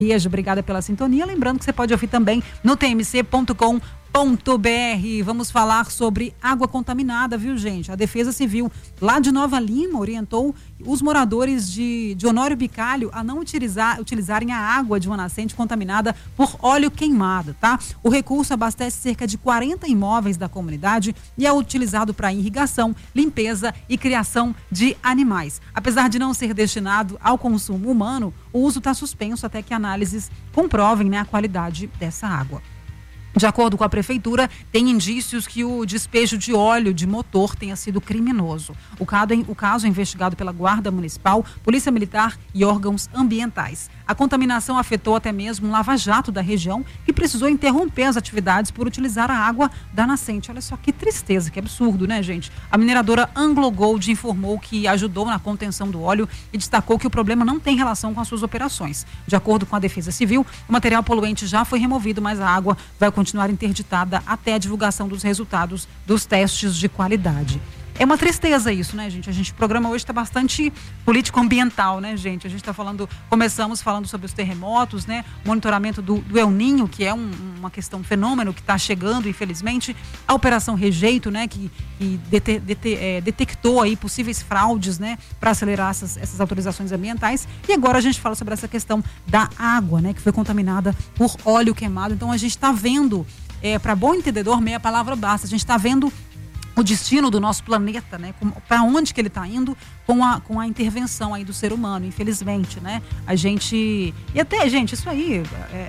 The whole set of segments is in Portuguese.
Beijo, obrigada pela sintonia. Lembrando que você pode ouvir também no tmc.com.br. Vamos falar sobre água contaminada, viu, gente? A Defesa Civil lá de Nova Lima orientou os moradores de Honório Bicalho a não utilizarem a água de uma nascente contaminada por óleo queimado, tá? O recurso abastece cerca de 40 imóveis da comunidade e é utilizado para irrigação, limpeza e criação de animais. Apesar de não ser destinado ao consumo humano, o uso está suspenso até que análises comprovem, né, a qualidade dessa água. De acordo com a prefeitura, tem indícios que o despejo de óleo de motor tenha sido criminoso. O caso é investigado pela Guarda Municipal, Polícia Militar e órgãos ambientais. A contaminação afetou até mesmo um lava-jato da região, que precisou interromper as atividades por utilizar a água da nascente. Olha só que tristeza, que absurdo, né, gente? A mineradora Anglo Gold informou que ajudou na contenção do óleo e destacou que o problema não tem relação com as suas operações. De acordo com a Defesa Civil, o material poluente já foi removido, mas a água vai continuar interditada até a divulgação dos resultados dos testes de qualidade. É uma tristeza isso, né, gente? O programa hoje está bastante político-ambiental, né, gente? A gente está começamos falando sobre os terremotos, né? Monitoramento do El Niño, que é uma questão, um fenômeno que está chegando, infelizmente. A Operação Rejeito, né, que detectou aí possíveis fraudes, né, para acelerar essas autorizações ambientais. E agora a gente fala sobre essa questão da água, né, que foi contaminada por óleo queimado. Então a gente está vendo, para bom entendedor, meia palavra basta, a gente está vendo o destino do nosso planeta, né? Para onde que ele está indo com a intervenção aí do ser humano, infelizmente, né? A gente... E até, gente, isso aí...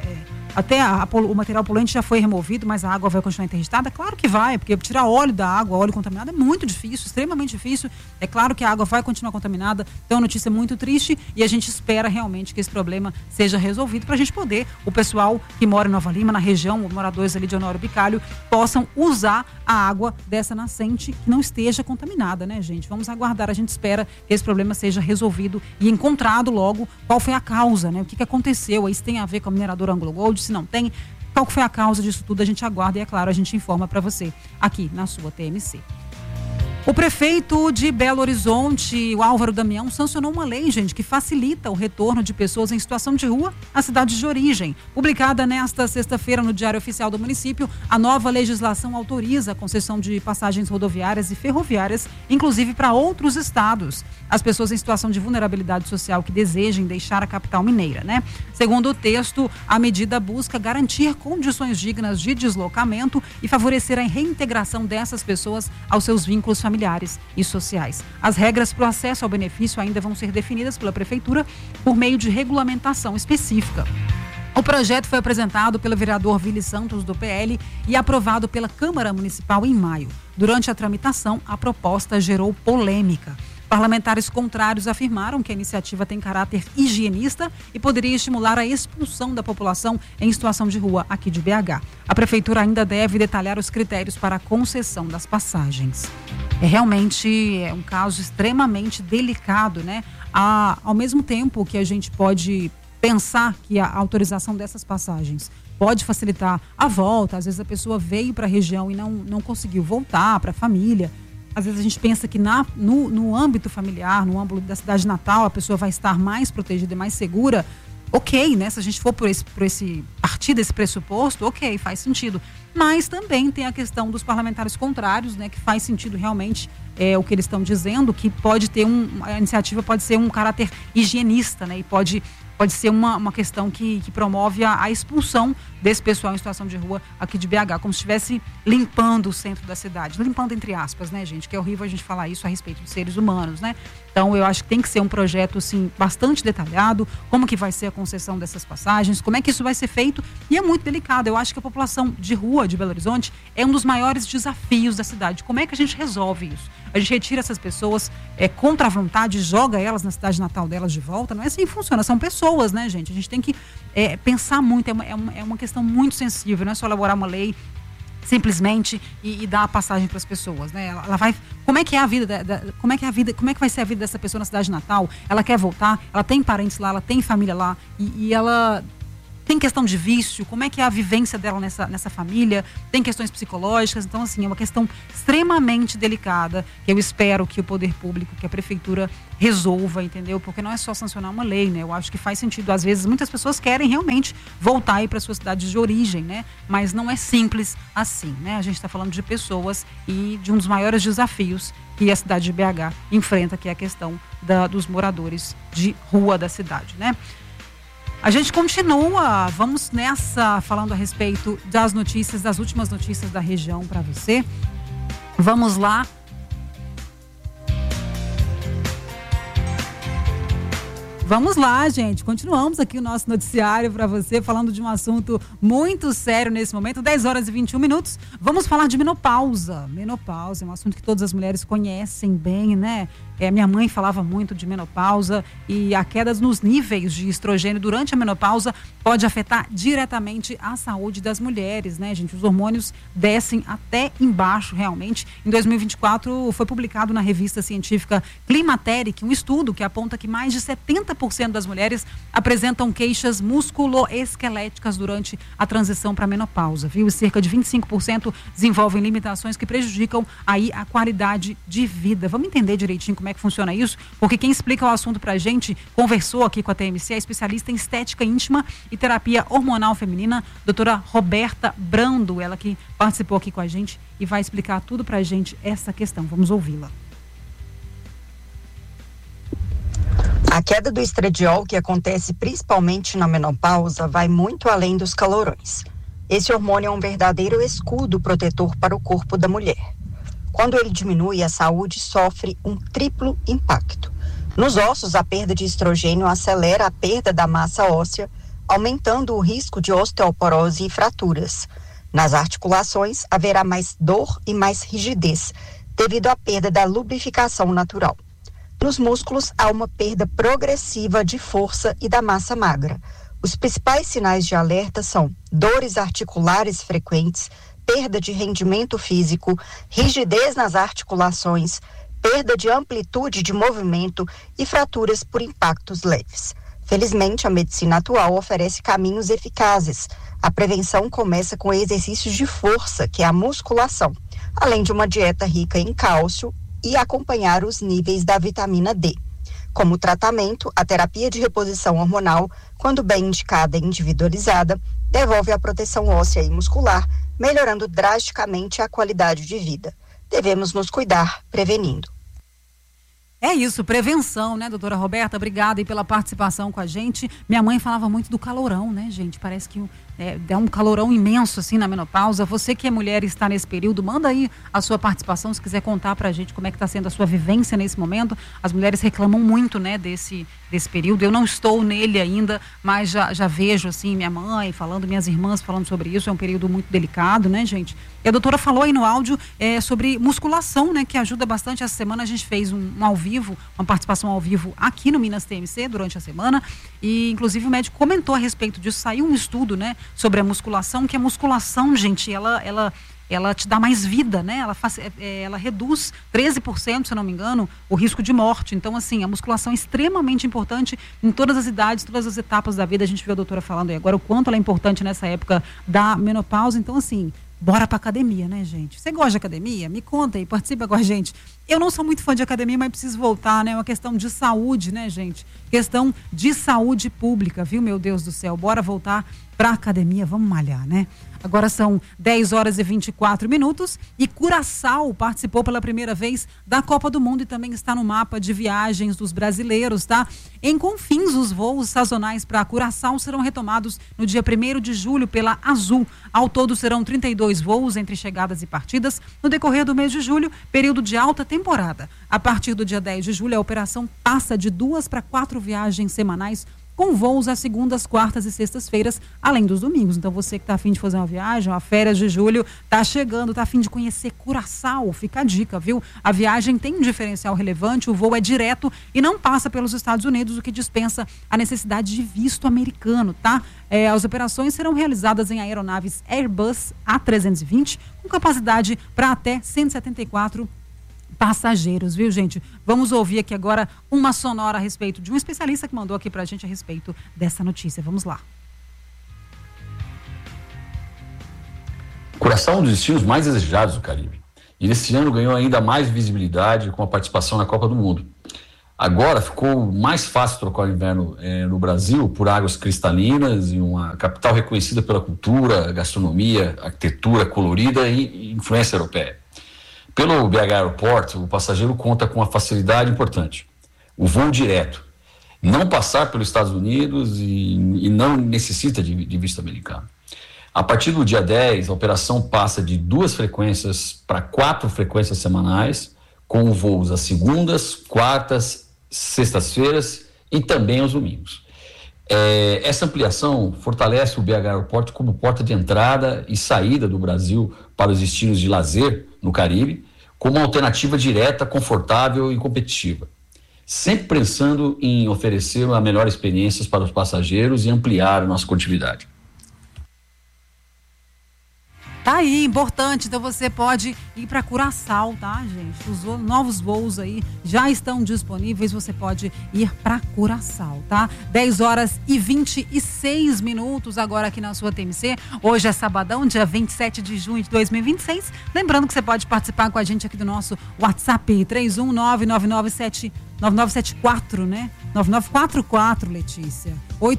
o material poluente já foi removido, mas a água vai continuar interditada? Claro que vai, porque tirar óleo da água, óleo contaminado, é muito difícil, extremamente difícil. É claro que a água vai continuar contaminada, então é uma notícia muito triste e a gente espera realmente que esse problema seja resolvido para a gente poder, o pessoal que mora em Nova Lima, na região, os moradores ali de Honório Bicalho, possam usar a água dessa nascente que não esteja contaminada, né, gente? Vamos aguardar, a gente espera que esse problema seja resolvido e encontrado logo qual foi a causa, né? O que aconteceu, aí se tem a ver com a mineradora Anglo Gold, se não tem, qual foi a causa disso tudo, a gente aguarda e, é claro, a gente informa para você aqui na sua TMC. O prefeito de Belo Horizonte, o Álvaro Damião, sancionou uma lei, gente, que facilita o retorno de pessoas em situação de rua à cidade de origem. Publicada nesta sexta-feira no Diário Oficial do município, a nova legislação autoriza a concessão de passagens rodoviárias e ferroviárias, inclusive para outros estados. As pessoas em situação de vulnerabilidade social que desejem deixar a capital mineira, né? Segundo o texto, a medida busca garantir condições dignas de deslocamento e favorecer a reintegração dessas pessoas aos seus vínculos familiares e sociais. As regras para o acesso ao benefício ainda vão ser definidas pela Prefeitura por meio de regulamentação específica. O projeto foi apresentado pelo vereador Vili Santos, do PL, e aprovado pela Câmara Municipal em maio. Durante a tramitação, a proposta gerou polêmica. Parlamentares contrários afirmaram que a iniciativa tem caráter higienista e poderia estimular a expulsão da população em situação de rua aqui de BH. A Prefeitura ainda deve detalhar os critérios para a concessão das passagens. Realmente um caso extremamente delicado, né? Ao mesmo tempo que a gente pode pensar que a autorização dessas passagens pode facilitar a volta, às vezes a pessoa veio para a região e não conseguiu voltar para a família. Às vezes a gente pensa que no âmbito familiar, no âmbito da cidade natal, a pessoa vai estar mais protegida e mais segura. Ok, né? Se a gente for partir desse pressuposto, ok, faz sentido. Mas também tem a questão dos parlamentares contrários, né? Que faz sentido realmente o que eles estão dizendo, que pode ter a iniciativa pode ser um caráter higienista, né? E pode ser uma questão que promove a expulsão desse pessoal em situação de rua aqui de BH, como se estivesse limpando o centro da cidade. Limpando entre aspas, né, gente? Que é horrível a gente falar isso a respeito de seres humanos, né? Então, eu acho que tem que ser um projeto, assim, bastante detalhado, como que vai ser a concessão dessas passagens, como é que isso vai ser feito, e é muito delicado. Eu acho que a população de rua de Belo Horizonte é um dos maiores desafios da cidade. Como é que a gente resolve isso? A gente retira essas pessoas contra a vontade, joga elas na cidade natal delas de volta? Não é assim que funciona, são pessoas, né, gente? A gente tem que pensar muito, é uma questão muito sensível, não é só elaborar uma lei simplesmente e dar a passagem para as pessoas, né? Ela vai, como é que é a vida como é que vai ser a vida dessa pessoa na cidade natal? Ela quer voltar, ela tem parentes lá, ela tem família lá e ela tem questão de vício, como é que é a vivência dela nessa família, tem questões psicológicas. Então, assim, é uma questão extremamente delicada, que eu espero que o poder público, que a prefeitura resolva, entendeu? Porque não é só sancionar uma lei, né? Eu acho que faz sentido. Às vezes, muitas pessoas querem realmente voltar aí para suas cidades de origem, né? Mas não é simples assim, né? A gente está falando de pessoas e de um dos maiores desafios que a cidade de BH enfrenta, que é a questão dos moradores de rua da cidade, né? A gente continua, vamos nessa, falando a respeito das notícias, das últimas notícias da região para você. Vamos lá. Vamos lá, gente. Continuamos aqui o nosso noticiário para você, falando de um assunto muito sério nesse momento. 10 horas e 21 minutos. Vamos falar de menopausa. Menopausa é um assunto que todas as mulheres conhecem bem, né? Minha mãe falava muito de menopausa e a queda nos níveis de estrogênio durante a menopausa pode afetar diretamente a saúde das mulheres, né, gente? Os hormônios descem até embaixo, realmente. Em 2024, foi publicado na revista científica Climateric um estudo que aponta que mais de 70% das mulheres apresentam queixas musculoesqueléticas durante a transição para a menopausa, viu? E cerca de 25% desenvolvem limitações que prejudicam aí a qualidade de vida. Vamos entender direitinho como é que funciona isso, porque quem explica o assunto pra gente, conversou aqui com a TMC, é especialista em estética íntima e terapia hormonal feminina, doutora Roberta Brando, ela que participou aqui com a gente e vai explicar tudo pra gente essa questão. Vamos ouvi-la. A queda do estradiol, que acontece principalmente na menopausa, vai muito além dos calorões. Esse hormônio é um verdadeiro escudo protetor para o corpo da mulher. Quando ele diminui, a saúde sofre um triplo impacto. Nos ossos, a perda de estrogênio acelera a perda da massa óssea, aumentando o risco de osteoporose e fraturas. Nas articulações, haverá mais dor e mais rigidez, devido à perda da lubrificação natural. Nos músculos, há uma perda progressiva de força e da massa magra. Os principais sinais de alerta são dores articulares frequentes, perda de rendimento físico, rigidez nas articulações, perda de amplitude de movimento e fraturas por impactos leves. Felizmente, a medicina atual oferece caminhos eficazes. A prevenção começa com exercícios de força, que é a musculação, além de uma dieta rica em cálcio e acompanhar os níveis da vitamina D. Como tratamento, a terapia de reposição hormonal, quando bem indicada e individualizada, devolve a proteção óssea e muscular, melhorando drasticamente a qualidade de vida. Devemos nos cuidar prevenindo. É isso, prevenção, né, doutora Roberta? Obrigada aí pela participação com a gente. Minha mãe falava muito do calorão, né, gente? Parece que dá um calorão imenso, assim, na menopausa. Você que é mulher e está nesse período, manda aí a sua participação, se quiser contar pra gente como é que está sendo a sua vivência nesse momento. As mulheres reclamam muito, né, desse período. Eu não estou nele ainda, mas já vejo, assim, minha mãe falando, minhas irmãs falando sobre isso. É um período muito delicado, né, gente? E a doutora falou aí no áudio sobre musculação, né, que ajuda bastante. Essa semana a gente fez um ao vivo, uma participação ao vivo aqui no Minas TMC durante a semana, e inclusive o médico comentou a respeito disso. Saiu um estudo, né, sobre a musculação, que a musculação, gente, ela te dá mais vida, né? Ela reduz 13%, se eu não me engano, o risco de morte. Então, assim, a musculação é extremamente importante em todas as idades, todas as etapas da vida. A gente viu a doutora falando aí agora o quanto ela é importante nessa época da menopausa. Então, assim, bora pra academia, né, gente? Você gosta de academia? Me conta aí, participa com a gente. Eu não sou muito fã de academia, mas preciso voltar, né? É uma questão de saúde, né, gente? Questão de saúde pública, viu, meu Deus do céu? Bora voltar pra academia, vamos malhar, né? Agora são 10 horas e 24 minutos e Curaçao participou pela primeira vez da Copa do Mundo e também está no mapa de viagens dos brasileiros, tá? Em Confins, os voos sazonais para Curaçao serão retomados no dia 1º de julho pela Azul. Ao todo serão 32 voos entre chegadas e partidas no decorrer do mês de julho, período de alta temporada. A partir do dia 10 de julho, a operação passa de 2 para 4 viagens semanais, com voos às segundas, quartas e sextas-feiras, além dos domingos. Então, você que está a fim de fazer uma viagem, uma férias de julho, está chegando, está a fim de conhecer Curaçao, fica a dica, viu? A viagem tem um diferencial relevante, o voo é direto e não passa pelos Estados Unidos, o que dispensa a necessidade de visto americano, tá? As operações serão realizadas em aeronaves Airbus A320, com capacidade para até 174 passageiros, viu, gente? Vamos ouvir aqui agora uma sonora a respeito de um especialista que mandou aqui pra gente a respeito dessa notícia. Vamos lá. Curaçao é um dos destinos mais desejados do Caribe. E nesse ano ganhou ainda mais visibilidade com a participação na Copa do Mundo. Agora ficou mais fácil trocar o inverno no Brasil por águas cristalinas e uma capital reconhecida pela cultura, gastronomia, arquitetura colorida e influência europeia. Pelo BH Airport, o passageiro conta com uma facilidade importante: o voo direto, não passar pelos Estados Unidos e não necessita de visto americano. A partir do dia 10, a operação passa de 2 frequências para 4 frequências semanais, com voos às segundas, quartas, sextas-feiras e também aos domingos. Essa ampliação fortalece o BH Airport como porta de entrada e saída do Brasil para os destinos de lazer no Caribe, como uma alternativa direta, confortável e competitiva, sempre pensando em oferecer a melhor experiência para os passageiros e ampliar a nossa conectividade. Tá aí, importante. Então você pode ir para Curaçao, tá, gente? Os novos voos aí já estão disponíveis. Você pode ir para Curaçao, tá? 10h26 agora aqui na sua TMC. Hoje é sabadão, dia 27 de junho de 2026. Lembrando que você pode participar com a gente aqui do nosso WhatsApp 3199974, né? 9944, Letícia.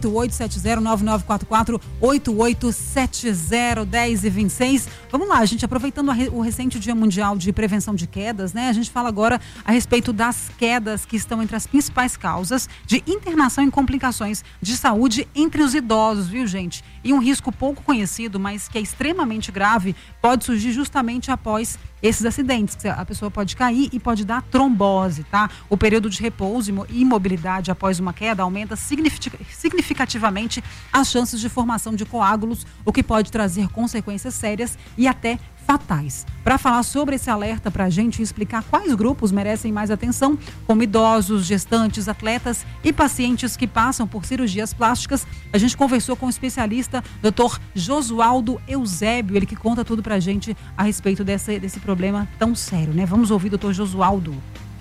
8870-9944-8870, 10h26. Vamos lá, gente, aproveitando o recente Dia Mundial de Prevenção de Quedas, né? A gente fala agora a respeito das quedas que estão entre as principais causas de internação e complicações de saúde entre os idosos, viu, gente? E um risco pouco conhecido, mas que é extremamente grave, pode surgir justamente após esses acidentes. A pessoa pode cair e pode dar trombose, tá? O período de repouso e imobilidade após uma queda aumenta significativamente as chances de formação de coágulos, o que pode trazer consequências sérias e até fatais. Para falar sobre esse alerta para a gente e explicar quais grupos merecem mais atenção, como idosos, gestantes, atletas e pacientes que passam por cirurgias plásticas, a gente conversou com o especialista Dr. Josualdo Eusébio, ele que conta tudo para a gente a respeito desse problema tão sério, né? Vamos ouvir o Dr. Josualdo.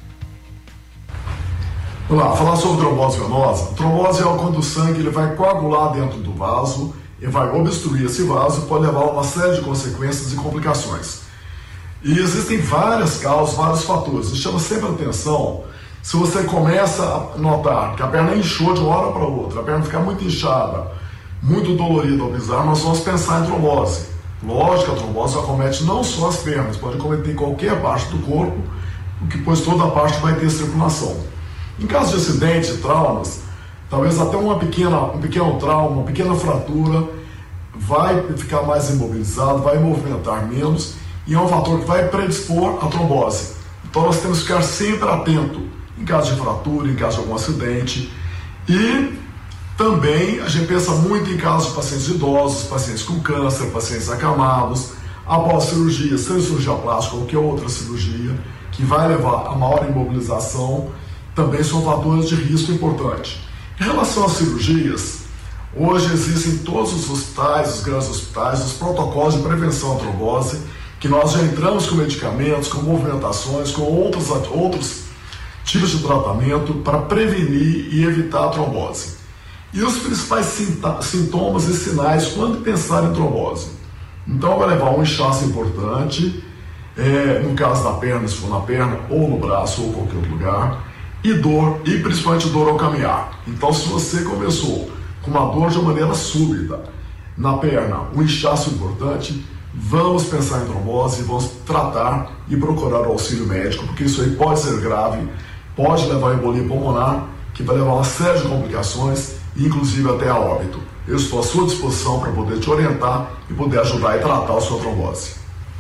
Vamos lá, falar sobre trombose venosa. Trombose é quando o sangue ele vai coagular dentro do vaso e vai obstruir esse vaso e pode levar a uma série de consequências e complicações. E existem várias causas, vários fatores. E chama sempre a atenção se você começa a notar que a perna inchou de uma hora para outra, a perna fica muito inchada, muito dolorida ao pisar, nós vamos pensar em trombose. Lógico que a trombose acomete não só as pernas, pode acometer qualquer parte do corpo, pois toda a parte vai ter circulação. Em caso de acidente, traumas, talvez até um pequeno trauma, uma pequena fratura, vai ficar mais imobilizado, vai movimentar menos e é um fator que vai predispor à trombose. Então nós temos que ficar sempre atento em caso de fratura, em caso de algum acidente. E também a gente pensa muito em casos de pacientes idosos, pacientes com câncer, pacientes acamados, após cirurgia, seja cirurgia plástica ou qualquer outra cirurgia, que vai levar a maior imobilização, também são fatores de risco importante. Em relação às cirurgias, hoje existem em todos os hospitais, os grandes hospitais, os protocolos de prevenção à trombose, que nós já entramos com medicamentos, com movimentações, com outros tipos de tratamento para prevenir e evitar a trombose. E os principais sintomas e sinais quando pensar em trombose. Então vai levar um inchaço importante, no caso da perna, se for na perna, ou no braço, ou qualquer outro lugar, e dor, e principalmente dor ao caminhar. Então se você começou com uma dor de maneira súbita na perna, um inchaço importante, vamos pensar em trombose, vamos tratar e procurar o auxílio médico, porque isso aí pode ser grave, pode levar a embolia pulmonar, que vai levar a uma série de complicações, inclusive até a óbito. Eu estou à sua disposição para poder te orientar e poder ajudar e tratar a sua trombose.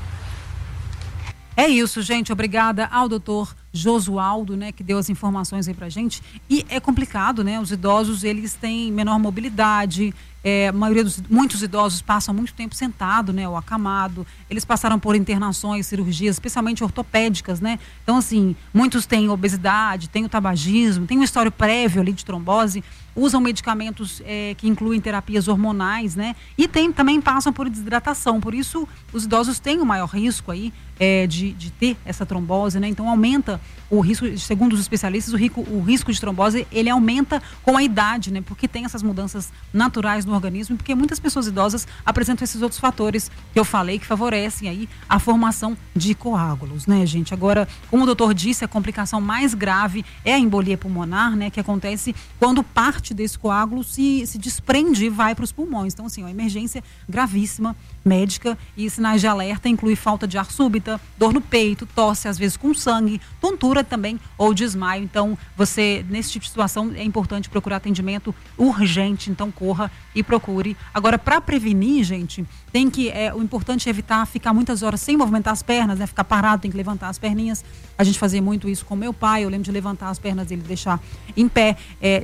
É isso, gente. Obrigada ao doutor Josualdo, né, que deu as informações aí pra gente. E é complicado, né? Os idosos, eles têm menor mobilidade. Muitos idosos passam muito tempo sentado, né, ou acamado. Eles passaram por internações, cirurgias, especialmente ortopédicas, né? Então, assim, muitos têm obesidade, têm o tabagismo, têm um histórico prévio ali de trombose, usam medicamentos que incluem terapias hormonais, né? E também passam por desidratação. Por isso, os idosos têm o maior risco aí de ter essa trombose, né? Então, aumenta o risco, segundo os especialistas, o risco de trombose, ele aumenta com a idade, né? Porque tem essas mudanças naturais no organismo, porque muitas pessoas idosas apresentam esses outros fatores que eu falei, que favorecem aí a formação de coágulos, né, gente? Agora, como o doutor disse, a complicação mais grave é a embolia pulmonar, né? Que acontece quando parte desse coágulo se desprende e vai para os pulmões. Então, assim, uma emergência gravíssima, médica, e sinais de alerta inclui falta de ar súbita, dor no peito, tosse, às vezes com sangue, tontura também ou desmaio. Então, você, nesse tipo de situação, é importante procurar atendimento urgente, então corra e procure. Agora, para prevenir, gente, o importante é evitar ficar muitas horas sem movimentar as pernas, né? Ficar parado, tem que levantar as perninhas. A gente fazia muito isso com meu pai, eu lembro de levantar as pernas dele, deixar em pé,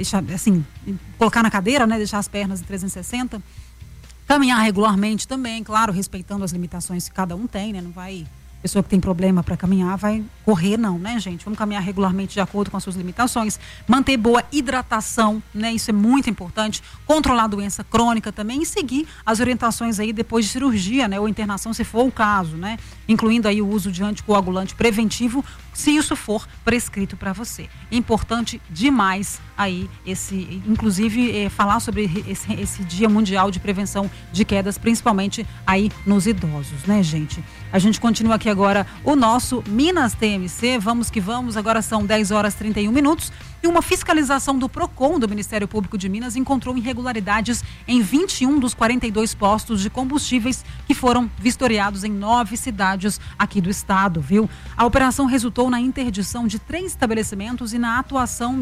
colocar na cadeira, né? Deixar as pernas em 360. Caminhar regularmente também, claro, respeitando as limitações que cada um tem, né? Não vai... Pessoa que tem problema para caminhar vai correr, não, né, gente? Vamos caminhar regularmente de acordo com as suas limitações, manter boa hidratação, né? Isso é muito importante, controlar a doença crônica também e seguir as orientações aí depois de cirurgia, né? Ou internação, se for o caso, né? Incluindo aí o uso de anticoagulante preventivo, se isso for prescrito para você. Importante demais aí inclusive falar sobre esse Dia Mundial de Prevenção de Quedas, principalmente aí nos idosos, né, gente? A gente continua aqui agora o nosso Minas TMC, vamos que vamos, agora são 10h31, e uma fiscalização do PROCON, do Ministério Público de Minas, encontrou irregularidades em 21 dos 42 postos de combustíveis que foram vistoriados em 9 cidades aqui do estado, viu? A operação resultou na interdição de 3 estabelecimentos e na autuação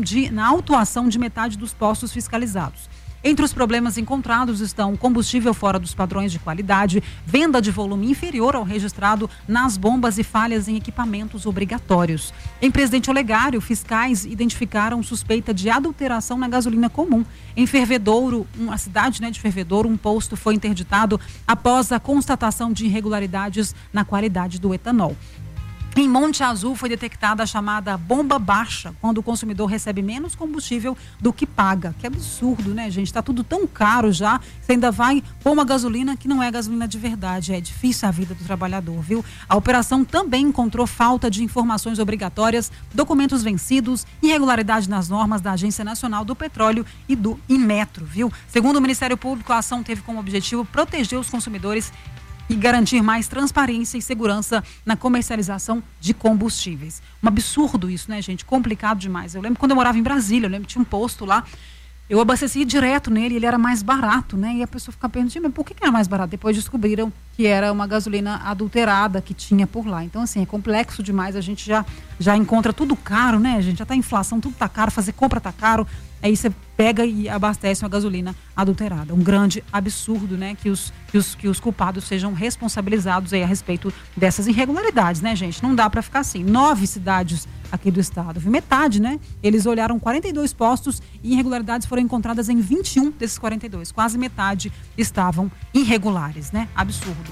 de metade dos postos fiscalizados. Entre os problemas encontrados estão combustível fora dos padrões de qualidade, venda de volume inferior ao registrado nas bombas e falhas em equipamentos obrigatórios. Em Presidente Olegário, fiscais identificaram suspeita de adulteração na gasolina comum. Em Fervedouro, a cidade, né, de Fervedouro, um posto foi interditado após a constatação de irregularidades na qualidade do etanol. Em Monte Azul foi detectada a chamada bomba baixa, quando o consumidor recebe menos combustível do que paga. Que absurdo, né, gente? Tá tudo tão caro já, você ainda vai pôr uma gasolina que não é gasolina de verdade. É difícil a vida do trabalhador, viu? A operação também encontrou falta de informações obrigatórias, documentos vencidos, irregularidade nas normas da Agência Nacional do Petróleo e do Inmetro, viu? Segundo o Ministério Público, a ação teve como objetivo proteger os consumidores e garantir mais transparência e segurança na comercialização de combustíveis. Um absurdo isso, né, gente? Complicado demais. Eu lembro quando eu morava em Brasília, eu lembro que tinha um posto lá, eu abastecia direto nele, ele era mais barato, né? E a pessoa ficava perguntando, mas por que era mais barato? Depois descobriram que era uma gasolina adulterada que tinha por lá. Então, assim, é complexo demais, a gente já encontra tudo caro, né, gente? Já tá inflação, tudo tá caro, fazer compra tá caro. Aí você pega e abastece uma gasolina adulterada. Um grande absurdo, né? Que os culpados sejam responsabilizados aí a respeito dessas irregularidades, né, gente? Não dá para ficar assim. 9 cidades aqui do estado, viu? Metade, né? Eles olharam 42 postos e irregularidades foram encontradas em 21 desses 42. Quase metade estavam irregulares, né? Absurdo.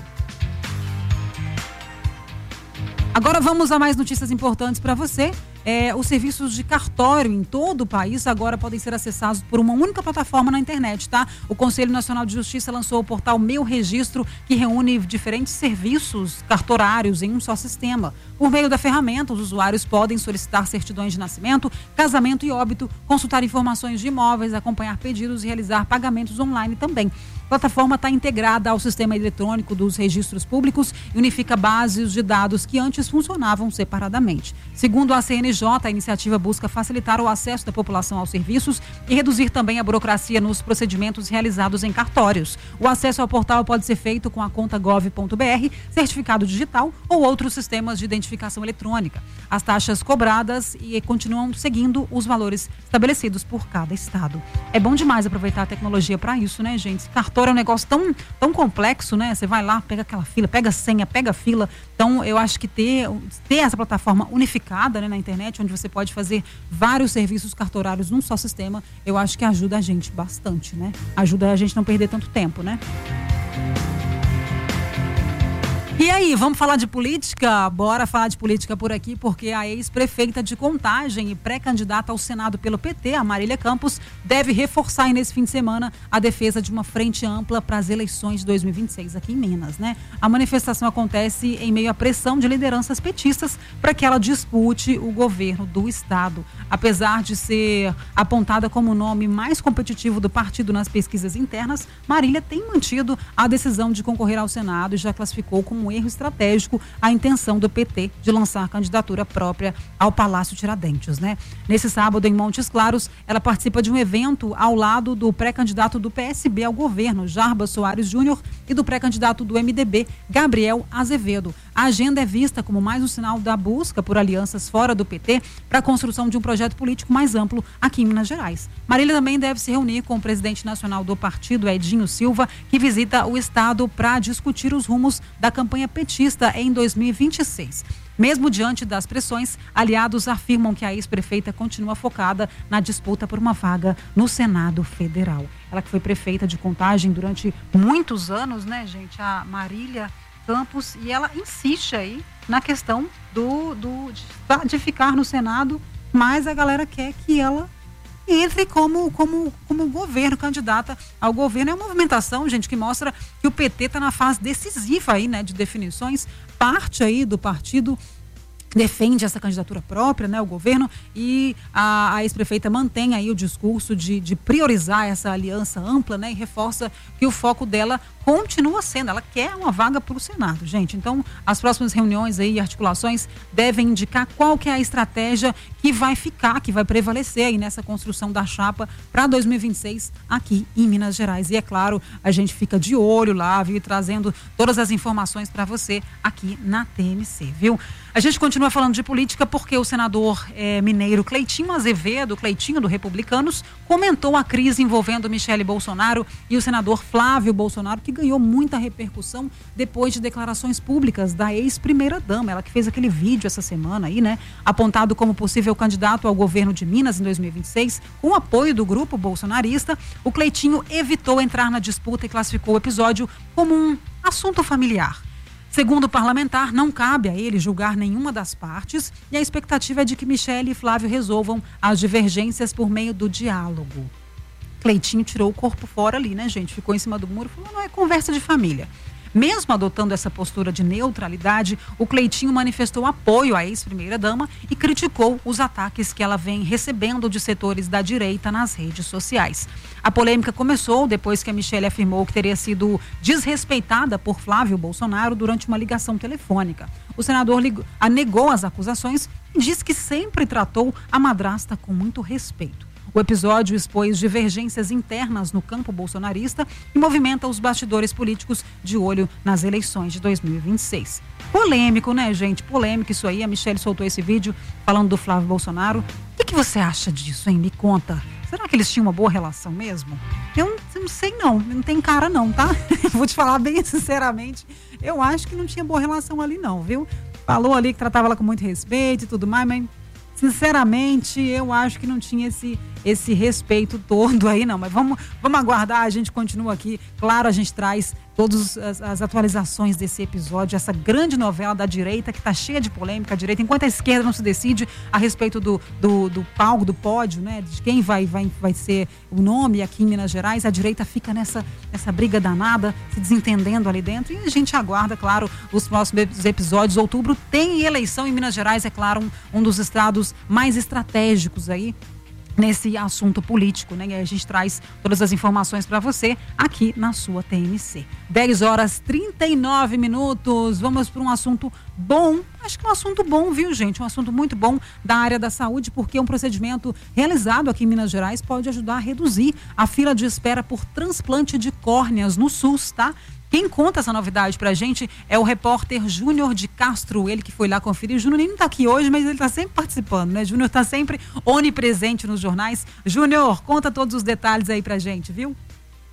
Agora vamos a mais notícias importantes para você. Os serviços de cartório em todo o país agora podem ser acessados por uma única plataforma na internet, tá? O Conselho Nacional de Justiça lançou o portal Meu Registro, que reúne diferentes serviços cartorários em um só sistema. Por meio da ferramenta, os usuários podem solicitar certidões de nascimento, casamento e óbito, consultar informações de imóveis, acompanhar pedidos e realizar pagamentos online também. A plataforma está integrada ao sistema eletrônico dos registros públicos e unifica bases de dados que antes funcionavam separadamente. Segundo a CNJ, a iniciativa busca facilitar o acesso da população aos serviços e reduzir também a burocracia nos procedimentos realizados em cartórios. O acesso ao portal pode ser feito com a conta gov.br, certificado digital ou outros sistemas de identificação eletrônica. As taxas cobradas continuam seguindo os valores estabelecidos por cada estado. É bom demais aproveitar a tecnologia para isso, né, gente? Cartório é um negócio tão complexo, né? Você vai lá, pega aquela fila, pega a senha, pega a fila. Então, eu acho que ter essa plataforma unificada, né, na internet, onde você pode fazer vários serviços cartorários num só sistema, eu acho que ajuda a gente bastante, né? Ajuda a gente a não perder tanto tempo, né? E aí, vamos falar de política? Bora falar de política por aqui, porque a ex-prefeita de Contagem e pré-candidata ao Senado pelo PT, a Marília Campos, deve reforçar nesse fim de semana a defesa de uma frente ampla para as eleições de 2026 aqui em Minas, né? A manifestação acontece em meio à pressão de lideranças petistas para que ela dispute o governo do estado. Apesar de ser apontada como o nome mais competitivo do partido nas pesquisas internas, Marília tem mantido a decisão de concorrer ao Senado e já classificou como um erro estratégico a intenção do PT de lançar candidatura própria ao Palácio Tiradentes, né? Nesse sábado, em Montes Claros, ela participa de um evento ao lado do pré-candidato do PSB ao governo, Jarbas Soares Júnior, e do pré-candidato do MDB, Gabriel Azevedo. A agenda é vista como mais um sinal da busca por alianças fora do PT para a construção de um projeto político mais amplo aqui em Minas Gerais. Marília também deve se reunir com o presidente nacional do partido, Edinho Silva, que visita o estado para discutir os rumos da campanha petista em 2026. Mesmo diante das pressões, aliados afirmam que a ex-prefeita continua focada na disputa por uma vaga no Senado Federal. Ela que foi prefeita de Contagem durante muitos anos, né, gente? A Marília Campos, e ela insiste aí na questão de ficar no Senado, mas a galera quer que ela entre como governo, candidata ao governo. É uma movimentação, gente, que mostra que o PT está na fase decisiva aí, né, de definições. Parte aí do partido defende essa candidatura própria, né, o governo, e a ex-prefeita mantém aí o discurso de priorizar essa aliança ampla, né, e reforça que o foco dela continua sendo, ela quer uma vaga para o Senado, gente. Então, as próximas reuniões aí e articulações devem indicar qual que é a estratégia que vai ficar, que vai prevalecer aí nessa construção da chapa para 2026 aqui em Minas Gerais. E é claro, a gente fica de olho lá, viu, e trazendo todas as informações para você aqui na TMC, viu? A gente continua falando de política porque o senador mineiro Cleitinho Azevedo, Cleitinho do Republicanos, comentou a crise envolvendo Michele Bolsonaro e o senador Flávio Bolsonaro, que ganhou muita repercussão depois de declarações públicas da ex-primeira-dama, ela que fez aquele vídeo essa semana aí, né? Apontado como possível candidato ao governo de Minas em 2026, com o apoio do grupo bolsonarista, o Cleitinho evitou entrar na disputa e classificou o episódio como um assunto familiar. Segundo o parlamentar, não cabe a ele julgar nenhuma das partes e a expectativa é de que Michele e Flávio resolvam as divergências por meio do diálogo. Cleitinho tirou o corpo fora ali, né, gente? Ficou em cima do muro e falou, não, é conversa de família. Mesmo adotando essa postura de neutralidade, o Cleitinho manifestou apoio à ex-primeira-dama e criticou os ataques que ela vem recebendo de setores da direita nas redes sociais. A polêmica começou depois que a Michele afirmou que teria sido desrespeitada por Flávio Bolsonaro durante uma ligação telefônica. O senador negou as acusações e disse que sempre tratou a madrasta com muito respeito. O episódio expôs divergências internas no campo bolsonarista e movimenta os bastidores políticos de olho nas eleições de 2026. Polêmico, né, gente? Polêmico isso aí. A Michele soltou esse vídeo falando do Flávio Bolsonaro. O que você acha disso, hein? Me conta. Será que eles tinham uma boa relação mesmo? Eu não sei não tem cara não, tá? Vou te falar bem sinceramente, eu acho que não tinha boa relação ali não, viu? Falou ali que tratava ela com muito respeito e tudo mais, mas sinceramente eu acho que não tinha esse respeito todo aí não, mas vamos aguardar, a gente continua aqui, claro, a gente traz todas as atualizações desse episódio, essa grande novela da direita que está cheia de polêmica, a direita, enquanto a esquerda não se decide a respeito do palco, do pódio, né, de quem vai ser o nome aqui em Minas Gerais, a direita fica nessa briga danada, se desentendendo ali dentro, e a gente aguarda, claro, os próximos episódios. Outubro tem eleição em Minas Gerais, é claro, um dos estados mais estratégicos aí nesse assunto político, né? E a gente traz todas as informações para você aqui na sua TMC. 10h39. Vamos para um assunto bom. Acho que é um assunto bom, viu, gente? Um assunto muito bom da área da saúde, porque um procedimento realizado aqui em Minas Gerais pode ajudar a reduzir a fila de espera por transplante de córneas no SUS, tá? Quem conta essa novidade pra gente é o repórter Júnior de Castro, ele que foi lá conferir. O Júnior nem tá aqui hoje, mas ele tá sempre participando, né? Júnior tá sempre onipresente nos jornais. Júnior, conta todos os detalhes aí pra gente, viu?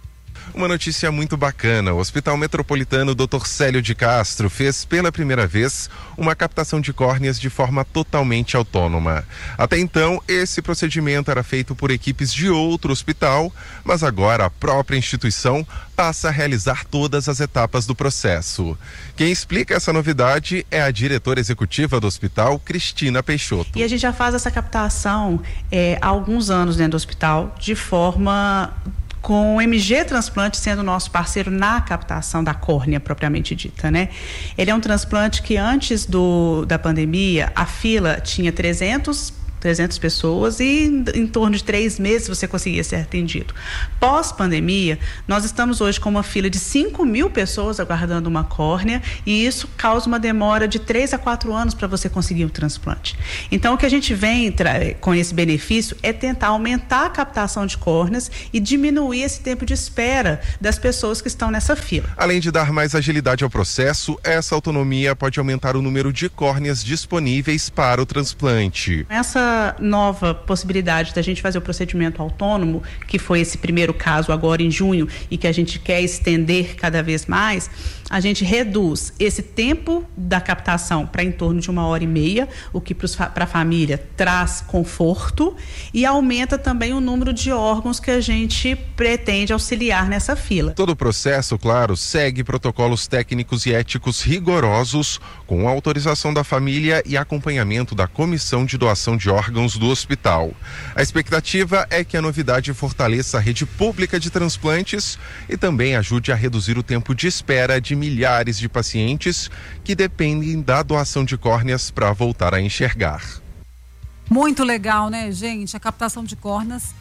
Uma notícia muito bacana. O Hospital Metropolitano Dr. Célio de Castro fez pela primeira vez uma captação de córneas de forma totalmente autônoma. Até então, esse procedimento era feito por equipes de outro hospital, mas agora a própria instituição passa a realizar todas as etapas do processo. Quem explica essa novidade é a diretora executiva do hospital, Cristina Peixoto. E a gente já faz essa captação há alguns anos dentro do hospital, de forma com o MG Transplante sendo nosso parceiro na captação da córnea propriamente dita, né? Ele é um transplante que antes da pandemia, a fila tinha 300 pessoas e em torno de 3 meses você conseguia ser atendido. Pós-pandemia, nós estamos hoje com uma fila de 5.000 pessoas aguardando uma córnea e isso causa uma demora de 3 a 4 anos para você conseguir um transplante. Então, o que a gente vem com esse benefício é tentar aumentar a captação de córneas e diminuir esse tempo de espera das pessoas que estão nessa fila. Além de dar mais agilidade ao processo, essa autonomia pode aumentar o número de córneas disponíveis para o transplante. Essa nova possibilidade da gente fazer o procedimento autônomo, que foi esse primeiro caso agora em junho e que a gente quer estender cada vez mais, a gente reduz esse tempo da captação para em torno de 1h30, o que para a família traz conforto e aumenta também o número de órgãos que a gente pretende auxiliar nessa fila. Todo o processo, claro, segue protocolos técnicos e éticos rigorosos, com autorização da família e acompanhamento da Comissão de Doação de Órgãos do hospital. A expectativa é que a novidade fortaleça a rede pública de transplantes e também ajude a reduzir o tempo de espera de milhares de pacientes que dependem da doação de córneas para voltar a enxergar. Muito legal, né, gente? A captação de córneas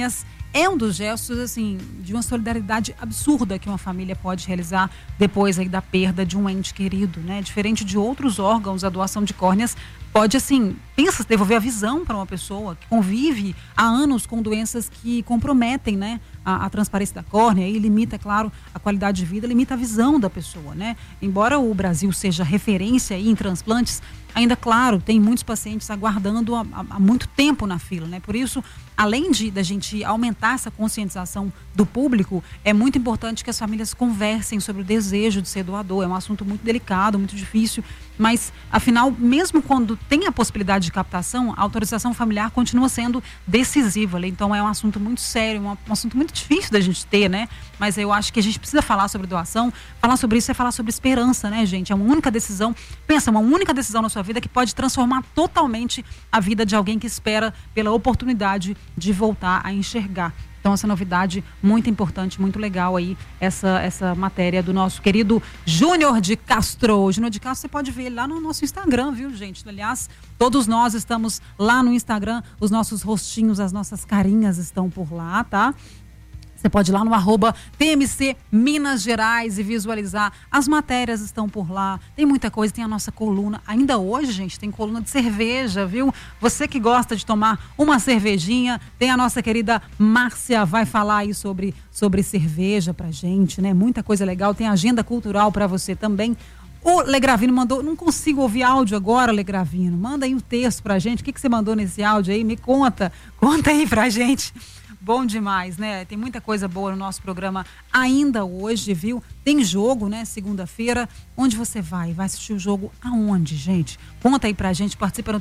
é um dos gestos, assim, de uma solidariedade absurda que uma família pode realizar depois aí da perda de um ente querido, né? Diferente de outros órgãos, a doação de córneas pode, assim, devolver a visão para uma pessoa que convive há anos com doenças que comprometem, né, a transparência da córnea e limita, é claro, a qualidade de vida, limita a visão da pessoa, né? Embora o Brasil seja referência em transplantes, ainda, claro, tem muitos pacientes aguardando há muito tempo na fila, né? Por isso, além da gente aumentar essa conscientização do público, é muito importante que as famílias conversem sobre o desejo de ser doador. É um assunto muito delicado, muito difícil, mas, afinal, mesmo quando tem a possibilidade de captação, a autorização familiar continua sendo decisiva. Então, é um assunto muito sério, um assunto muito difícil da gente ter, né? Mas eu acho que a gente precisa falar sobre doação. Falar sobre isso é falar sobre esperança, né, gente? É uma única decisão, uma única decisão na sua vida que pode transformar totalmente a vida de alguém que espera pela oportunidade de voltar a enxergar. Então, essa novidade muito importante, muito legal aí, essa matéria do nosso querido Júnior de Castro. Júnior de Castro, você pode ver ele lá no nosso Instagram, viu, gente? Aliás, todos nós estamos lá no Instagram, os nossos rostinhos, as nossas carinhas estão por lá, tá? Você pode ir lá no @TMC Minas Gerais e visualizar. As matérias estão por lá. Tem muita coisa, tem a nossa coluna. Ainda hoje, gente, tem coluna de cerveja, viu? Você que gosta de tomar uma cervejinha, tem a nossa querida Márcia, vai falar aí sobre cerveja pra gente, né? Muita coisa legal. Tem agenda cultural pra você também. O Legravino mandou, não consigo ouvir áudio agora, Legravino. Manda aí um texto pra gente. O que você mandou nesse áudio aí? Me conta aí pra gente. Bom demais, né? Tem muita coisa boa no nosso programa ainda hoje, viu? Tem jogo, né? Segunda-feira. Onde você vai? Vai assistir o jogo aonde, gente? Conta aí pra gente, participa no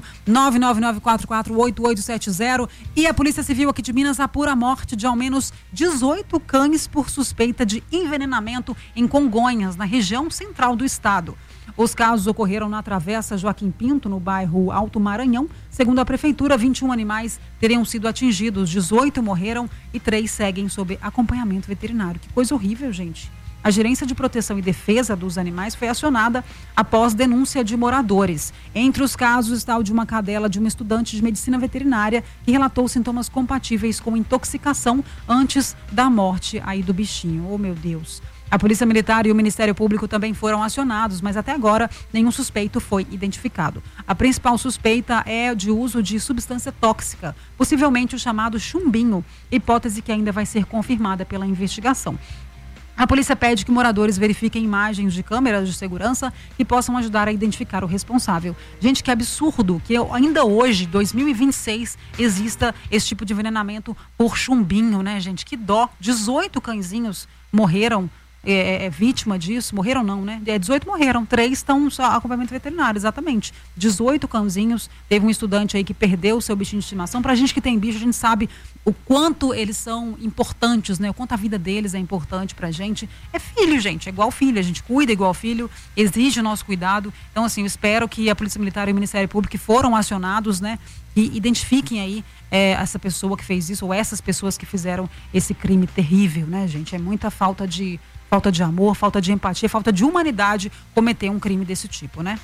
31-999448870. E a Polícia Civil aqui de Minas apura a morte de ao menos 18 cães por suspeita de envenenamento em Congonhas, na região central do estado. Os casos ocorreram na Travessa Joaquim Pinto, no bairro Alto Maranhão. Segundo a Prefeitura, 21 animais teriam sido atingidos, 18 morreram e 3 seguem sob acompanhamento veterinário. Que coisa horrível, gente. A Gerência de Proteção e Defesa dos Animais foi acionada após denúncia de moradores. Entre os casos está o de uma cadela de uma estudante de medicina veterinária que relatou sintomas compatíveis com intoxicação antes da morte aí do bichinho. Oh, meu Deus. A Polícia Militar e o Ministério Público também foram acionados, mas até agora nenhum suspeito foi identificado. A principal suspeita é de uso de substância tóxica, possivelmente o chamado chumbinho, hipótese que ainda vai ser confirmada pela investigação. A polícia pede que moradores verifiquem imagens de câmeras de segurança que possam ajudar a identificar o responsável. Gente, que absurdo que ainda hoje, 2026, exista esse tipo de envenenamento por chumbinho, né, gente? Que dó. 18 cãezinhos morreram vítima disso. Morreram não, né? 18 morreram, 3 estão só acompanhamento veterinário, exatamente. 18 cãozinhos. Teve um estudante aí que perdeu o seu bichinho de estimação. Pra gente que tem bicho, a gente sabe o quanto eles são importantes, né? O quanto a vida deles é importante pra gente. É filho, gente, é igual filho. A gente cuida igual filho, exige o nosso cuidado. Então, assim, eu espero que a Polícia Militar e o Ministério Público, que foram acionados, né? E identifiquem aí essa pessoa que fez isso, ou essas pessoas que fizeram esse crime terrível, né, gente? É muita falta de amor, falta de empatia, falta de humanidade cometer um crime desse tipo, né?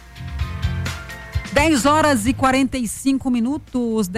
10 horas e 45 minutos,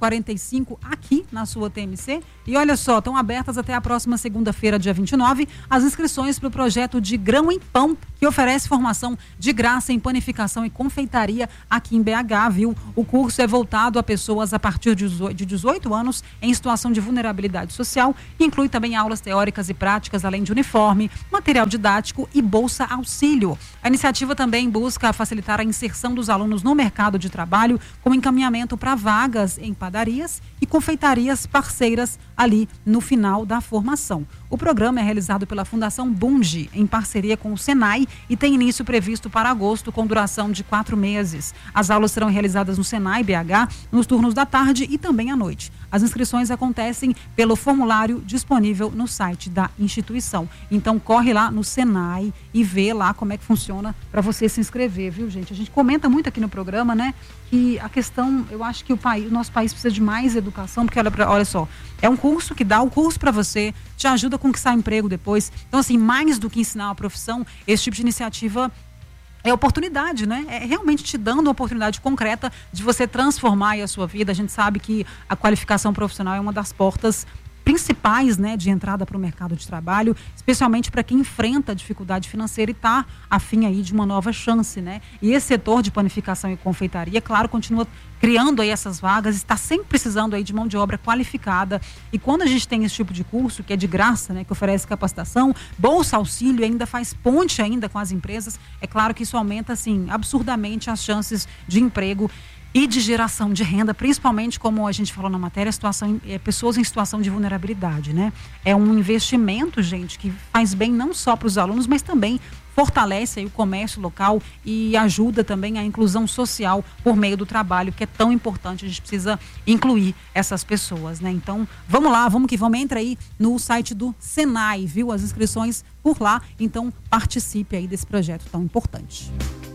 10h45 aqui na sua TMC. E olha só, estão abertas até a próxima segunda-feira, dia 29, as inscrições para o projeto de Grão em Pão, que oferece formação de graça em panificação e confeitaria aqui em BH, viu? O curso é voltado a pessoas a partir de 18 anos em situação de vulnerabilidade social e inclui também aulas teóricas e práticas, além de uniforme, material didático e bolsa auxílio. A iniciativa também busca facilitar a inserção dos alunos no mercado de trabalho, com encaminhamento para vagas em padarias e confeitarias parceiras ali no final da formação. O programa é realizado pela Fundação Bunge, em parceria com o Senai, e tem início previsto para agosto, com duração de 4 meses. As aulas serão realizadas no Senai BH, nos turnos da tarde e também à noite. As inscrições acontecem pelo formulário disponível no site da instituição. Então, corre lá no Senai e vê lá como é que funciona para você se inscrever, viu, gente? A gente comenta muito aqui no programa, né? Que a questão, eu acho que o nosso país precisa de mais educação, porque olha só, é um curso que dá o curso para você, te ajuda a conquistar emprego depois. Então, assim, mais do que ensinar uma profissão, esse tipo de iniciativa é oportunidade, né? É realmente te dando uma oportunidade concreta de você transformar aí a sua vida. A gente sabe que a qualificação profissional é uma das portas principais, né, de entrada para o mercado de trabalho, especialmente para quem enfrenta dificuldade financeira e está afim aí de uma nova chance, né? E esse setor de panificação e confeitaria, claro, continua criando aí essas vagas, está sempre precisando aí de mão de obra qualificada. E quando a gente tem esse tipo de curso, que é de graça, né, que oferece capacitação, bolsa auxílio, ainda faz ponte ainda com as empresas, é claro que isso aumenta, assim, absurdamente as chances de emprego e de geração de renda, principalmente, como a gente falou na matéria, pessoas em situação de vulnerabilidade, né? É um investimento, gente, que faz bem não só para os alunos, mas também fortalece aí o comércio local e ajuda também a inclusão social por meio do trabalho, que é tão importante. A gente precisa incluir essas pessoas, né? Então, vamos lá, vamos que vamos. Entra aí no site do Senai, viu? As inscrições por lá. Então, participe aí desse projeto tão importante.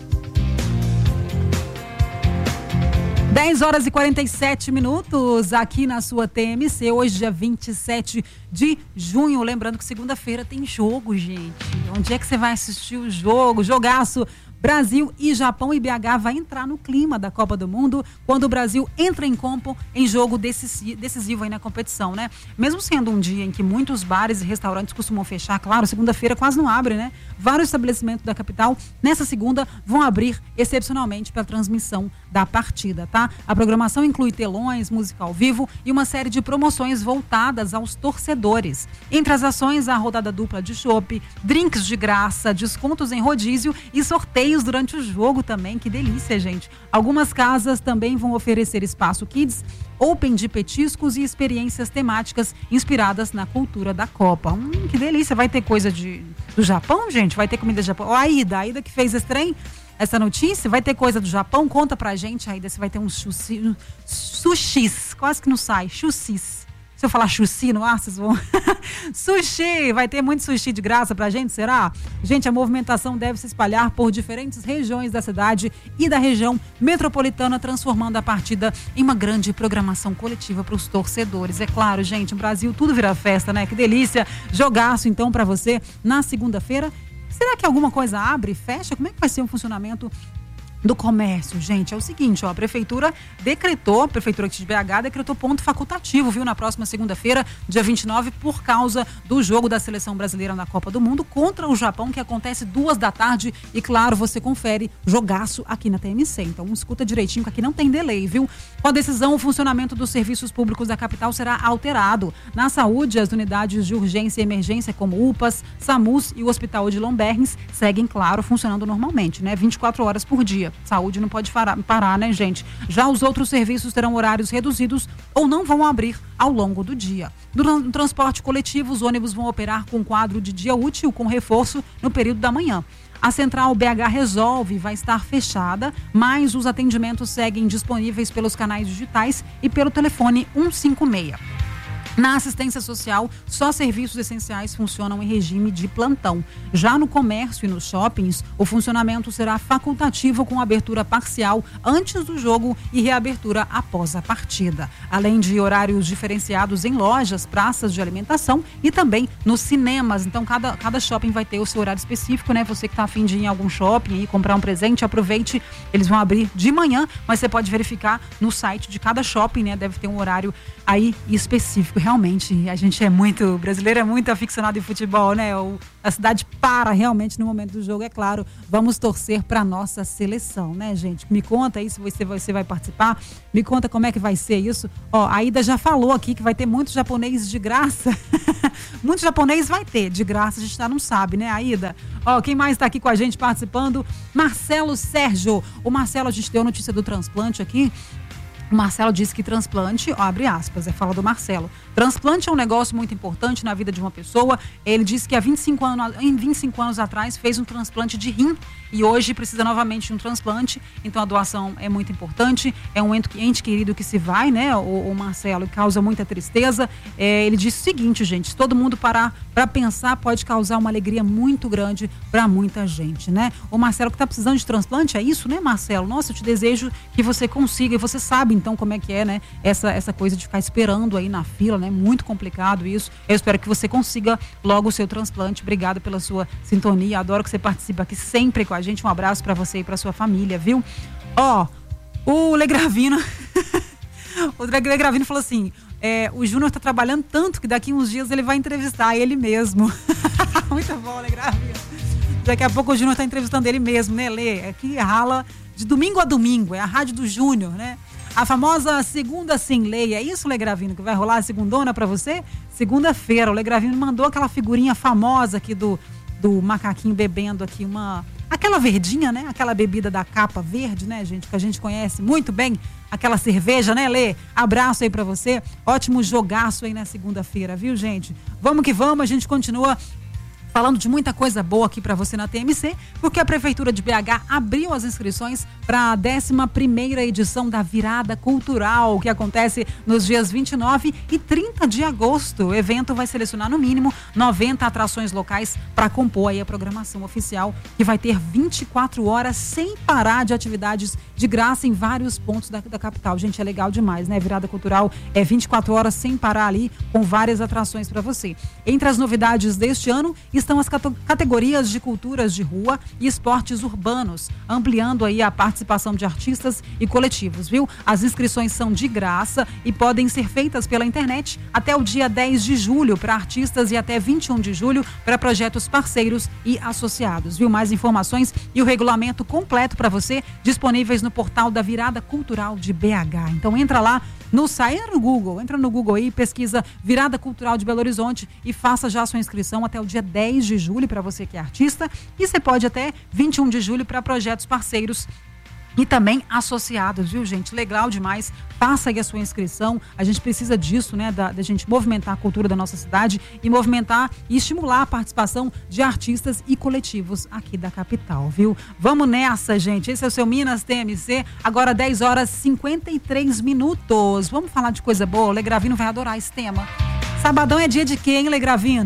10 horas e 47 minutos aqui na sua TMC, hoje dia 27 de junho. Lembrando que segunda-feira tem jogo, gente. Onde é que você vai assistir o jogo? Jogaço! Brasil e Japão, e BH vai entrar no clima da Copa do Mundo quando o Brasil entra em campo em jogo decisivo aí na competição, né? Mesmo sendo um dia em que muitos bares e restaurantes costumam fechar, claro, segunda-feira quase não abre, né? Vários estabelecimentos da capital, nessa segunda, vão abrir excepcionalmente para a transmissão da partida, tá? A programação inclui telões, música ao vivo e uma série de promoções voltadas aos torcedores. Entre as ações, a rodada dupla de chopp, drinks de graça, descontos em rodízio e sorteios durante o jogo também. Que delícia, gente. Algumas casas também vão oferecer espaço kids, open de petiscos e experiências temáticas inspiradas na cultura da Copa. Que delícia. Vai ter coisa do Japão, gente? Vai ter comida do Japão? Ó, a Aida que fez esse trem, essa notícia. Vai ter coisa do Japão? Conta pra gente, Aida, se vai ter um sushis. Quase que não sai. Sushis. Se eu falar sushi no ar, vocês vão... Sushi! Vai ter muito sushi de graça pra gente, será? Gente, a movimentação deve se espalhar por diferentes regiões da cidade e da região metropolitana, transformando a partida em uma grande programação coletiva para os torcedores. É claro, gente, no Brasil tudo vira festa, né? Que delícia! Jogaço, então, pra você na segunda-feira. Será que alguma coisa abre, fecha? Como é que vai ser o funcionamento do comércio, gente, é o seguinte, ó, a prefeitura aqui de BH decretou ponto facultativo, viu, na próxima segunda-feira, dia 29, por causa do jogo da seleção brasileira na Copa do Mundo contra o Japão, que acontece 14h, e claro, você confere jogaço aqui na TMC, então escuta direitinho que aqui não tem delay, viu? Com a decisão, o funcionamento dos serviços públicos da capital será alterado. Na saúde, as unidades de urgência e emergência, como UPAs, SAMUS e o Hospital Odilon Bernes, seguem, claro, funcionando normalmente, né? 24 horas por dia. Saúde não pode parar, né, gente? Já os outros serviços terão horários reduzidos ou não vão abrir ao longo do dia. No transporte coletivo, os ônibus vão operar com quadro de dia útil com reforço no período da manhã. A central BH Resolve vai estar fechada, mas os atendimentos seguem disponíveis pelos canais digitais e pelo telefone 156. Na assistência social, só serviços essenciais funcionam em regime de plantão. Já no comércio e nos shoppings, o funcionamento será facultativo com abertura parcial antes do jogo e reabertura após a partida. Além de horários diferenciados em lojas, praças de alimentação e também nos cinemas. Então, cada shopping vai ter o seu horário específico, né? Você que está a fim de ir em algum shopping e comprar um presente, aproveite. Eles vão abrir de manhã, mas você pode verificar no site de cada shopping, né? Deve ter um horário aí específico. Realmente, a gente brasileiro é muito aficionado em futebol, né? A cidade para realmente no momento do jogo, é claro. Vamos torcer para nossa seleção, né, gente? Me conta aí se você vai participar. Me conta como é que vai ser isso. Ó, a Ida já falou aqui que vai ter muito japonês de graça. Muito japonês vai ter de graça, a gente não sabe, né, Aida? Ó, quem mais está aqui com a gente participando? Marcelo Sérgio. O Marcelo, a gente deu notícia do transplante aqui. O Marcelo disse que transplante, ó, abre aspas, fala do Marcelo. Transplante é um negócio muito importante na vida de uma pessoa. Ele disse que há 25 anos atrás fez um transplante de rim e hoje precisa novamente de um transplante. Então a doação é muito importante. É um ente querido que se vai, né? O Marcelo, causa muita tristeza. Ele disse o seguinte, gente: se todo mundo parar para pensar, pode causar uma alegria muito grande para muita gente, né? O Marcelo que está precisando de transplante, é isso, né, Marcelo? Nossa, eu te desejo que você consiga. E você sabe, então, como é que é, né? Essa coisa de ficar esperando aí na fila, né? Muito complicado isso. Eu espero que você consiga logo o seu transplante. Obrigada pela sua sintonia. Adoro que você participe aqui sempre com a gente. Um abraço para você e para sua família, viu? Ó, o Legravino o Legravino falou assim: o Júnior tá trabalhando tanto que daqui uns dias ele vai entrevistar ele mesmo. Muito bom, Legravino. Daqui a pouco o Júnior tá entrevistando ele mesmo, né, Lê? Aqui rala de domingo a domingo, é a rádio do Júnior, né? A famosa segunda sem lei, é isso, Legravino, que vai rolar a segundona pra você? Segunda-feira, o Legravino mandou aquela figurinha famosa aqui do macaquinho bebendo aqui aquela verdinha, né? Aquela bebida da capa verde, né, gente? Que a gente conhece muito bem, aquela cerveja, né, Lê? Abraço aí pra você, ótimo jogaço aí na segunda-feira, viu, gente? Vamos que vamos, a gente continua falando de muita coisa boa aqui para você na TMC, porque a Prefeitura de BH abriu as inscrições para a 11ª edição da Virada Cultural, que acontece nos dias 29 e 30 de agosto. O evento vai selecionar no mínimo 90 atrações locais para compor aí a programação oficial, que vai ter 24 horas sem parar de atividades de graça em vários pontos da capital. Gente, é legal demais, né? Virada Cultural é 24 horas sem parar ali, com várias atrações para você. Entre as novidades deste ano estão as categorias de culturas de rua e esportes urbanos, ampliando aí a participação de artistas e coletivos, viu? As inscrições são de graça e podem ser feitas pela internet até o dia 10 de julho para artistas e até 21 de julho para projetos parceiros e associados, viu? Mais informações e o regulamento completo para você disponíveis no portal da Virada Cultural de BH. Então entra lá no site, entra no Google aí, pesquisa Virada Cultural de Belo Horizonte e faça já a sua inscrição até o dia 10 de julho para você que é artista, e você pode até 21 de julho para projetos parceiros e também associados, viu, gente? Legal demais. Faça aí a sua inscrição. A gente precisa disso, né? Da gente movimentar a cultura da nossa cidade e movimentar e estimular a participação de artistas e coletivos aqui da capital, viu? Vamos nessa, gente. Esse é o seu Minas TMC. Agora 10 horas e 53 minutos. Vamos falar de coisa boa. O Legravino vai adorar esse tema. Sabadão é dia de quê, hein, Legravino?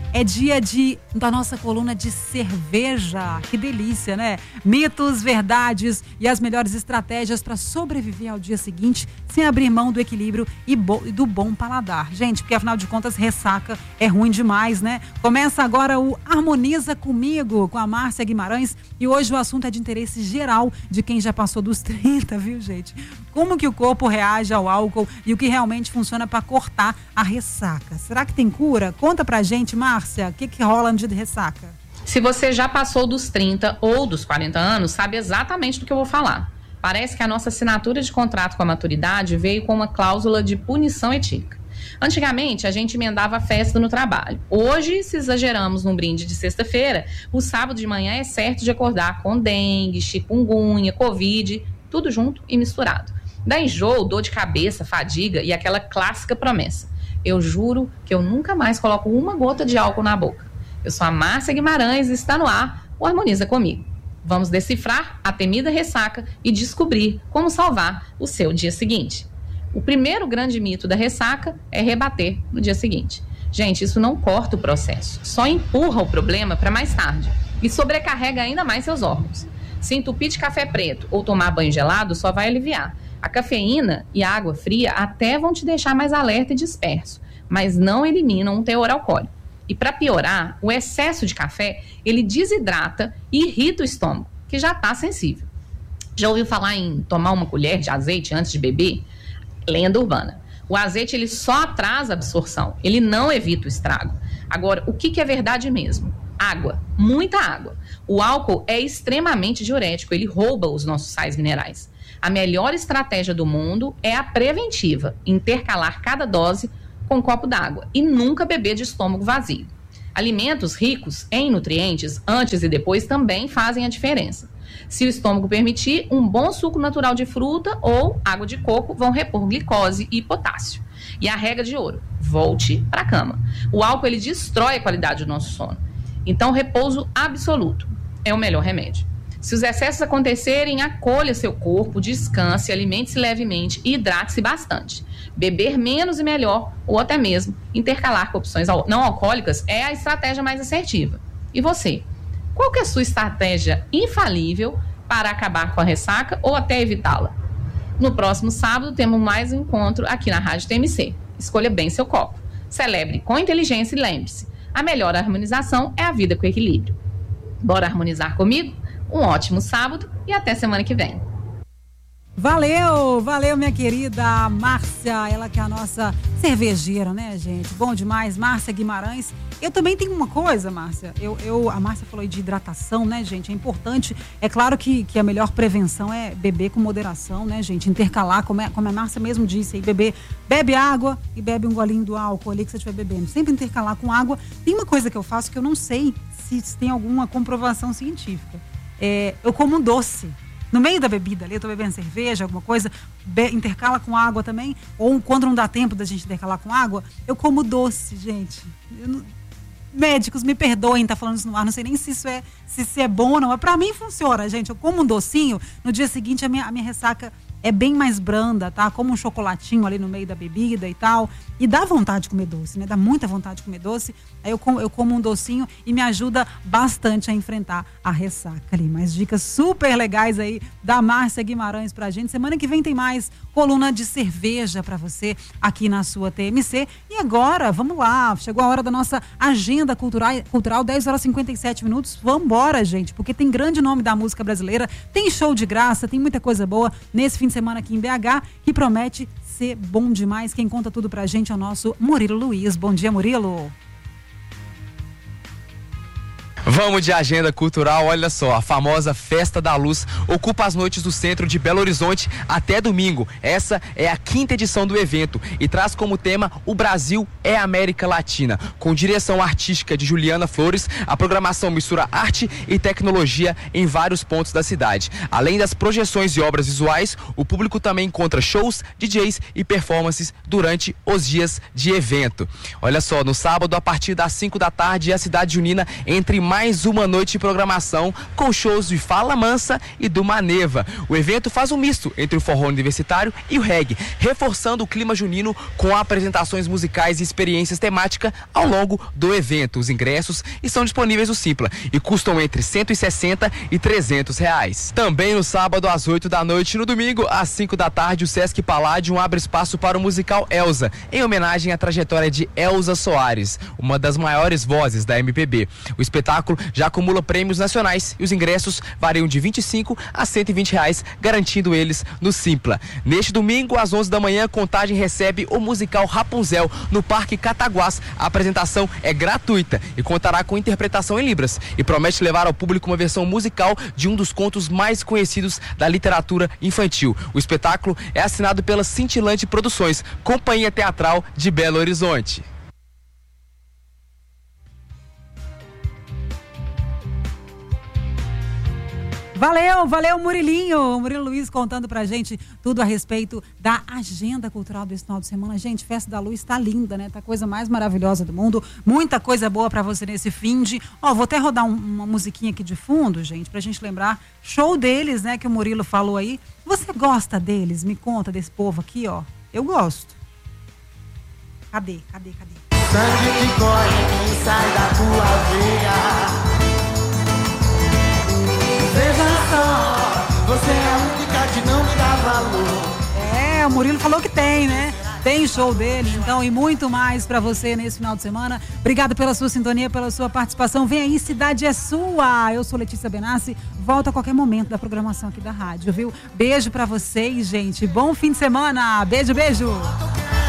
É dia da nossa coluna de cerveja. Que delícia, né? Mitos, verdades e as melhores estratégias para sobreviver ao dia seguinte sem abrir mão do equilíbrio e do bom paladar. Gente, porque afinal de contas, ressaca é ruim demais, né? Começa agora o Harmoniza Comigo, com a Márcia Guimarães. E hoje o assunto é de interesse geral de quem já passou dos 30, viu, gente? Como que o corpo reage ao álcool e o que realmente funciona para cortar a ressaca. Será que tem cura? Conta pra gente, Márcia, o que rola no dia de ressaca? Se você já passou dos 30 ou dos 40 anos, sabe exatamente do que eu vou falar. Parece que a nossa assinatura de contrato com a maturidade veio com uma cláusula de punição etílica. Antigamente, a gente emendava a festa no trabalho. Hoje, se exageramos num brinde de sexta-feira, o sábado de manhã é certo de acordar com dengue, chikungunya, covid, tudo junto e misturado. Dá enjoo, dor de cabeça, fadiga e aquela clássica promessa: eu juro que eu nunca mais coloco uma gota de álcool na boca. Eu sou a Márcia Guimarães e está no ar o Harmoniza Comigo. Vamos decifrar a temida ressaca e descobrir como salvar o seu dia seguinte. O primeiro grande mito da ressaca é rebater no dia seguinte. Gente, isso não corta o processo, só empurra o problema para mais tarde e sobrecarrega ainda mais seus órgãos. Se entupir de café preto ou tomar banho gelado só vai aliviar. A cafeína e a água fria até vão te deixar mais alerta e disperso, mas não eliminam um teor alcoólico. E para piorar, o excesso de café, ele desidrata e irrita o estômago, que já está sensível. Já ouviu falar em tomar uma colher de azeite antes de beber? Lenda urbana. O azeite, ele só atrasa a absorção, ele não evita o estrago. Agora, o que é verdade mesmo? Água, muita água. O álcool é extremamente diurético, ele rouba os nossos sais minerais. A melhor estratégia do mundo é a preventiva, intercalar cada dose com um copo d'água e nunca beber de estômago vazio. Alimentos ricos em nutrientes, antes e depois, também fazem a diferença. Se o estômago permitir, um bom suco natural de fruta ou água de coco vão repor glicose e potássio. E a regra de ouro: volte para a cama. O álcool, ele destrói a qualidade do nosso sono. Então, repouso absoluto é o melhor remédio. Se os excessos acontecerem, acolha seu corpo, descanse, alimente-se levemente e hidrate-se bastante. Beber menos e melhor, ou até mesmo intercalar com opções não alcoólicas, é a estratégia mais assertiva. E você? Qual que é a sua estratégia infalível para acabar com a ressaca ou até evitá-la? No próximo sábado temos mais um encontro aqui na Rádio TMC. Escolha bem seu copo. Celebre com inteligência e lembre-se: a melhor harmonização é a vida com equilíbrio. Bora harmonizar comigo? Um ótimo sábado e até semana que vem. Valeu, minha querida Márcia, ela que é a nossa cervejeira, né, gente? Bom demais, Márcia Guimarães. Eu também tenho uma coisa, Márcia, a Márcia falou de hidratação, né, gente? É importante, é claro que a melhor prevenção é beber com moderação, né, gente? Intercalar, como a Márcia mesmo disse aí, bebe água e bebe um golinho do álcool ali que você estiver bebendo. Sempre intercalar com água. Tem uma coisa que eu faço que eu não sei se tem alguma comprovação científica. Eu como um doce. No meio da bebida ali, eu tô bebendo cerveja, alguma coisa, intercala com água também, ou quando não dá tempo da gente intercalar com água, eu como doce, gente. Médicos, me perdoem, tá falando isso no ar, não sei nem se isso é bom ou não, mas pra mim funciona, gente. Eu como um docinho, no dia seguinte a minha ressaca é bem mais branda, tá? Como um chocolatinho ali no meio da bebida e tal. E dá vontade de comer doce, né? Dá muita vontade de comer doce. Aí eu como um docinho e me ajuda bastante a enfrentar a ressaca ali. Mais dicas super legais aí da Márcia Guimarães pra gente. Semana que vem tem mais coluna de cerveja pra você aqui na sua TMC. E agora, vamos lá. Chegou a hora da nossa agenda cultural 10 horas e 57 minutos. Vambora, gente, porque tem grande nome da música brasileira. Tem show de graça, tem muita coisa boa nesse fim de semana aqui em BH, que promete ser bom demais. Quem conta tudo pra gente é o nosso Murilo Luiz. Bom dia, Murilo. Vamos de agenda cultural, olha só, a famosa Festa da Luz ocupa as noites do centro de Belo Horizonte até domingo. Essa é a 5ª edição do evento e traz como tema O Brasil é a América Latina. Com direção artística de Juliana Flores, a programação mistura arte e tecnologia em vários pontos da cidade. Além das projeções e obras visuais, o público também encontra shows, DJs e performances durante os dias de evento. Olha só, no sábado, a partir das 5 da tarde, a cidade junina entre mais mais uma noite de programação com shows de Fala Mansa e do Maneva. O evento faz um misto entre o forró universitário e o reggae, reforçando o clima junino com apresentações musicais e experiências temáticas ao longo do evento. Os ingressos estão disponíveis no Simpla e custam entre R$160 e R$300. Também no sábado às 8 da noite e no domingo às 5 da tarde, o Sesc Palladium abre espaço para o musical Elza, em homenagem à trajetória de Elza Soares, uma das maiores vozes da MPB. O espetáculo já acumula prêmios nacionais e os ingressos variam de R$25 a R$120, garantindo eles no Simpla. Neste domingo, às 11 da manhã, Contagem recebe o musical Rapunzel no Parque Cataguás. A apresentação é gratuita e contará com interpretação em Libras e promete levar ao público uma versão musical de um dos contos mais conhecidos da literatura infantil. O espetáculo é assinado pela Cintilante Produções, companhia teatral de Belo Horizonte. Valeu, Murilinho. Murilo Luiz contando pra gente tudo a respeito da agenda cultural desse final de semana. Gente, Festa da Luz tá linda, né? Tá a coisa mais maravilhosa do mundo. Muita coisa boa pra você nesse fim de... vou até rodar uma musiquinha aqui de fundo, gente, pra gente lembrar. Show deles, né? Que o Murilo falou aí. Você gosta deles? Me conta desse povo aqui, ó. Eu gosto. Cadê? Sangue que corre e sai da tua veia. Veja só, você é a única que não me dá valor. O Murilo falou que tem, né? Tem show deles, então, e muito mais pra você nesse final de semana. Obrigada pela sua sintonia, pela sua participação. Vem aí, Cidade é Sua. Eu sou Letícia Benassi, volto a qualquer momento da programação aqui da rádio, viu? Beijo pra vocês, gente. Bom fim de semana. Beijo.